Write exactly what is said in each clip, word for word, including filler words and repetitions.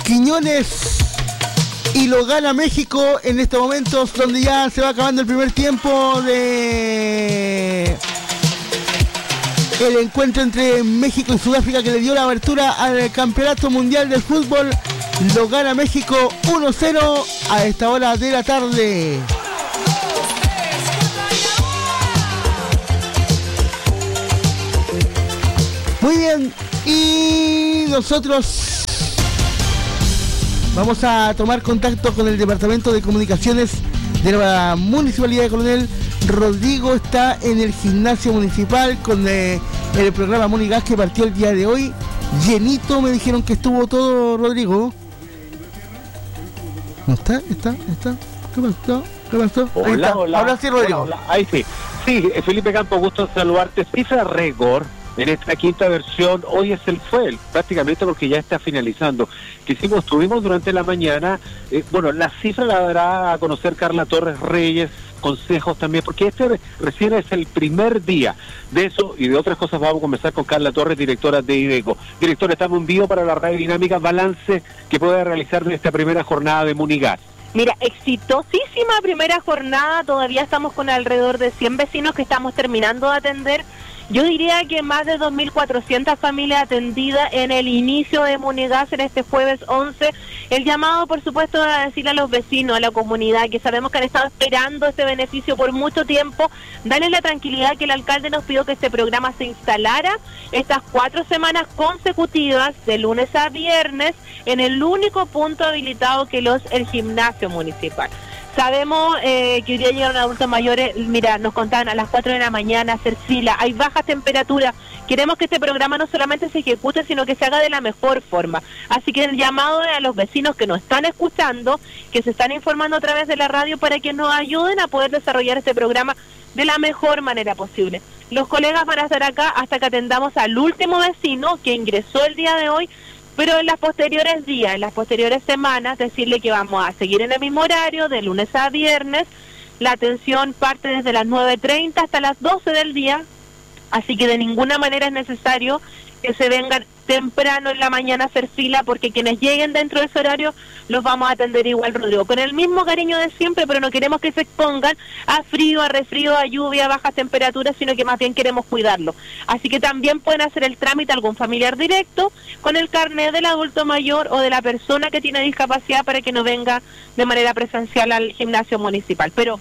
Quiñones y lo gana México en estos momentos donde ya se va acabando el primer tiempo de el encuentro entre México y Sudáfrica que le dio la abertura al Campeonato Mundial del Fútbol. Lo gana México uno cero a esta hora de la tarde. Muy bien, y nosotros vamos a tomar contacto con el Departamento de Comunicaciones de la Municipalidad de Coronel. Rodrigo está en el gimnasio municipal con eh, el programa Monigas que partió el día de hoy. Llenito, me dijeron que estuvo todo, Rodrigo. ¿No está? ¿Está? ¿Está? ¿Qué pasó? ¿Qué pasó? Hola, Ahí está. hola. Ahora sí, Rodrigo. Hola, hola. Ahí sí. Sí, Felipe Campo, gusto saludarte. Cifra récord en esta quinta versión. Hoy es el fue el, prácticamente porque ya está finalizando. Que hicimos, tuvimos durante la mañana, eh, bueno, la cifra la dará a conocer Carla Torres Reyes, consejos también, porque este recién es el primer día de eso y de otras cosas. Vamos a comenzar con Carla Torres, directora de IDECO. Directora, estamos en vivo para la Radio Dinámica. Balance que puede realizar de esta primera jornada de Munigas. Mira, exitosísima primera jornada, todavía estamos con alrededor de cien vecinos que estamos terminando de atender. Yo diría que más de dos mil cuatrocientas familias atendidas en el inicio de Munigas en este jueves once. El llamado, por supuesto, a decirle a los vecinos, a la comunidad, que sabemos que han estado esperando este beneficio por mucho tiempo, darles la tranquilidad que el alcalde nos pidió que este programa se instalara estas cuatro semanas consecutivas, de lunes a viernes, en el único punto habilitado que los el gimnasio municipal. Sabemos eh, que hoy día llegaron adultos mayores, mira, nos contaban a las cuatro de la mañana hacer fila, hay bajas temperaturas. Queremos que este programa no solamente se ejecute, sino que se haga de la mejor forma. Así que el llamado es a los vecinos que nos están escuchando, que se están informando a través de la radio para que nos ayuden a poder desarrollar este programa de la mejor manera posible. Los colegas van a estar acá hasta que atendamos al último vecino que ingresó el día de hoy. Pero en las posteriores días, en las posteriores semanas, decirle que vamos a seguir en el mismo horario, de lunes a viernes. La atención parte desde las nueve treinta hasta las doce del día, así que de ninguna manera es necesario que se vengan temprano en la mañana a hacer fila, porque quienes lleguen dentro de ese horario los vamos a atender igual, Rodrigo, con el mismo cariño de siempre, pero no queremos que se expongan a frío, a resfrío, a lluvia, a bajas temperaturas, sino que más bien queremos cuidarlo. Así que también pueden hacer el trámite algún familiar directo con el carnet del adulto mayor o de la persona que tiene discapacidad para que no venga de manera presencial al gimnasio municipal. Pero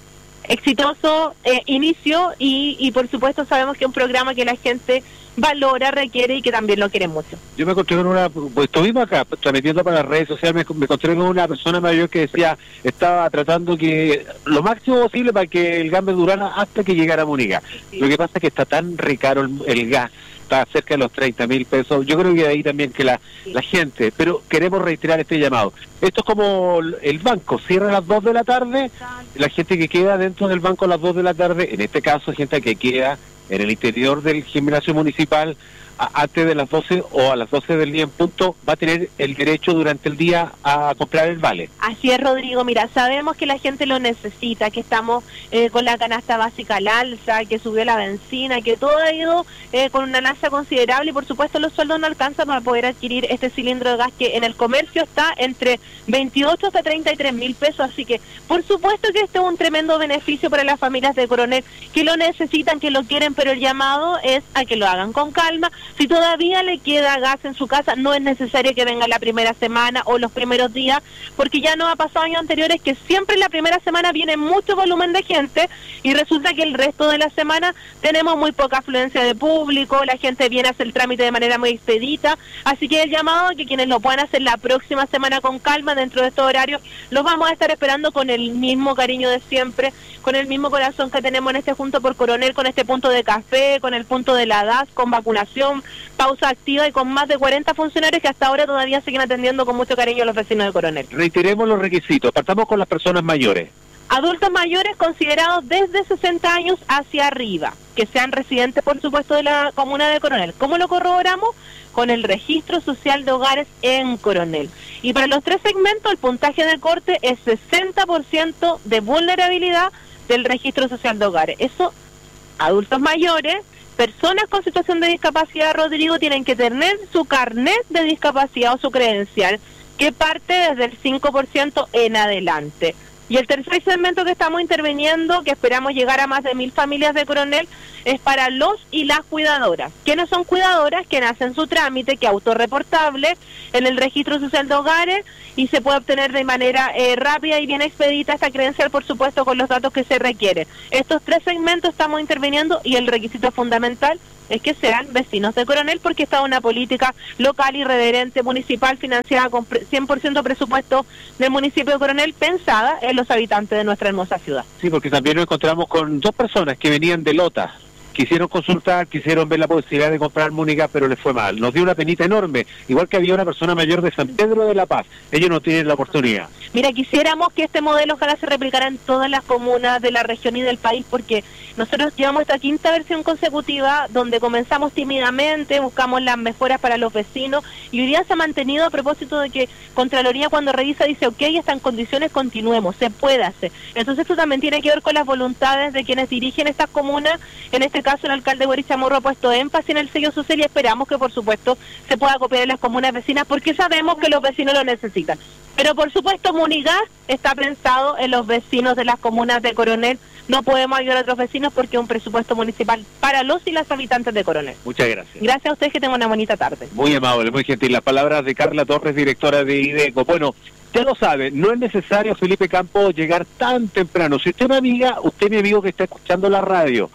exitoso eh, inicio y, y por supuesto sabemos que es un programa que la gente valora, requiere y que también lo quiere mucho. Yo me encontré con una, pues estuvimos acá transmitiendo para las redes sociales, me, me encontré con una persona mayor que decía, estaba tratando que lo máximo posible para que el gas me durara hasta que llegara a Munigas. Sí. Lo que pasa es que está tan recaro el, el gas, está cerca de los treinta mil pesos. Yo creo que de ahí también que la, sí. la gente, pero queremos reiterar este llamado. Esto es como el banco, cierra a las dos de la tarde, la gente que queda dentro del banco a las dos de la tarde, en este caso gente que queda en el interior del gimnasio municipal a, antes de las doce o a las doce del día en punto, va a tener el derecho durante el día a comprar el vale. Así es, Rodrigo. Mira, sabemos que la gente lo necesita, que estamos eh, con la canasta básica al alza, que subió la benzina, que todo ha ido eh, con una alza considerable y por supuesto los sueldos no alcanzan para poder adquirir este cilindro de gas que en el comercio está entre veintiocho hasta treinta y tres mil pesos, así que por supuesto que este es un tremendo beneficio para las familias de Coronel que lo necesitan, que lo quieren, pero el llamado es a que lo hagan con calma. Si todavía le queda gas en su casa, no es necesario que venga la primera semana o los primeros días, porque ya nos ha pasado años anteriores que siempre en la primera semana viene mucho volumen de gente y resulta que el resto de la semana tenemos muy poca afluencia de público, la gente viene a hacer el trámite de manera muy expedita, así que el llamado a que quienes lo puedan hacer la próxima semana con calma dentro de estos horarios, los vamos a estar esperando con el mismo cariño de siempre, con el mismo corazón que tenemos en este Junto por Coronel, con este punto de café, con el punto de la D A S, con vacunación, pausa activa y con más de cuarenta funcionarios que hasta ahora todavía siguen atendiendo con mucho cariño a los vecinos de Coronel. Reiteremos los requisitos, partamos con las personas mayores. Adultos mayores considerados desde sesenta años hacia arriba, que sean residentes por supuesto de la comuna de Coronel. ¿Cómo lo corroboramos? Con el registro social de hogares en Coronel. Y para los tres segmentos el puntaje de corte es sesenta por ciento de vulnerabilidad del registro social de hogares. Eso, adultos mayores, personas con situación de discapacidad, Rodrigo, tienen que tener su carnet de discapacidad o su credencial que parte desde el cinco por ciento en adelante. Y el tercer segmento que estamos interviniendo, que esperamos llegar a más de mil familias de Coronel, es para los y las cuidadoras. ¿Quiénes son cuidadoras? Quienes hacen su trámite, que es autorreportable en el registro social de hogares y se puede obtener de manera eh, rápida y bien expedita esta credencial, por supuesto, con los datos que se requieren. Estos tres segmentos estamos interviniendo y el requisito fundamental es que sean vecinos de Coronel, porque está una política local, irreverente, municipal, financiada con cien por ciento presupuesto del municipio de Coronel, pensada en los habitantes de nuestra hermosa ciudad. Sí, porque también nos encontramos con dos personas que venían de Lota. Quisieron consultar, quisieron ver la posibilidad de comprar Mónica, pero les fue mal. Nos dio una penita enorme, igual que había una persona mayor de San Pedro de la Paz. Ellos no tienen la oportunidad. Mira, quisiéramos que este modelo ojalá se replicara en todas las comunas de la región y del país, porque nosotros llevamos esta quinta versión consecutiva donde comenzamos tímidamente, buscamos las mejoras para los vecinos y hoy día se ha mantenido a propósito de que Contraloría cuando revisa dice, ok, está en condiciones, continuemos, se puede hacer. Entonces esto también tiene que ver con las voluntades de quienes dirigen estas comunas. En este caso el alcalde Boris Chamorro ha puesto énfasis en el sello social y esperamos que por supuesto se pueda copiar en las comunas vecinas porque sabemos que los vecinos lo necesitan. Pero por supuesto Munigas está pensado en los vecinos de las comunas de Coronel. No podemos ayudar a otros vecinos porque es un presupuesto municipal para los y las habitantes de Coronel. Muchas gracias. Gracias a ustedes, que tengan una bonita tarde. Muy amable, muy gentil. Las palabras de Carla Torres, directora de IDECO. Bueno, ya lo sabe, no es necesario, Felipe Campos, llegar tan temprano. Si usted, mi amiga, usted, mi amigo que está escuchando la radio,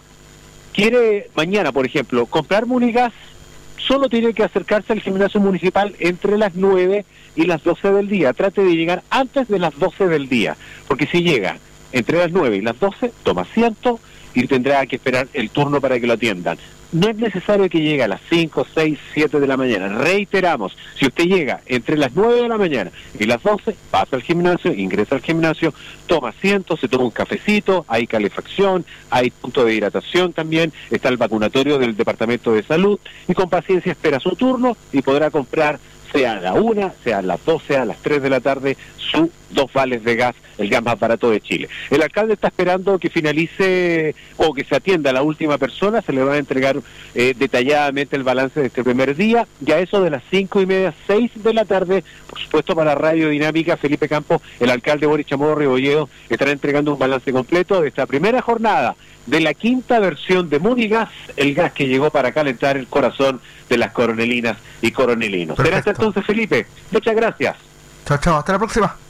quiere mañana, por ejemplo, comprar Munigas, solo tiene que acercarse al gimnasio municipal entre las nueve y las doce del día. Trate de llegar antes de las doce del día, porque si llega entre las nueve y las doce, toma asiento y tendrá que esperar el turno para que lo atiendan. No es necesario que llegue a las cinco, seis, siete de la mañana. Reiteramos, si usted llega entre las nueve de la mañana y las doce, pasa al gimnasio, ingresa al gimnasio, toma asiento, se toma un cafecito, hay calefacción, hay punto de hidratación también, está el vacunatorio del Departamento de Salud y con paciencia espera su turno y podrá comprar, sea a la una, sea a las doce, a las tres de la tarde, sus dos vales de gas, el gas más barato de Chile. El alcalde está esperando que finalice o que se atienda a la última persona, se le va a entregar eh, detalladamente el balance de este primer día, y a eso de las cinco y media, seis de la tarde, por supuesto para Radio Dinámica, Felipe Campos, el alcalde Boris Chamorro Rebolledo estará entregando un balance completo de esta primera jornada de la quinta versión de Munigas, el gas que llegó para calentar el corazón de las coronelinas y coronelinos. Será hasta entonces, Felipe. Muchas gracias. Chao, chao. Hasta la próxima.